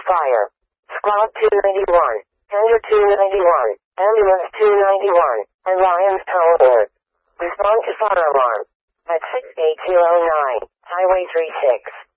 fire. Squad 291, Tender 291, Ambulance 291, and Lions Toll Alert. Respond to fire alarm at 6809, Highway 36.